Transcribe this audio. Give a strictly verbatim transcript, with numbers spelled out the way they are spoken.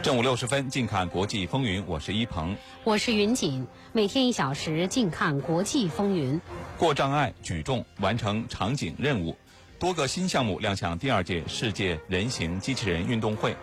正午六十分，近看国际风云，我是一鹏， 我是云锦。每天一小时，近看国际风云。 过障碍、举重，完成场景任务，多个新项目亮相第二届世界人形机器人运动会。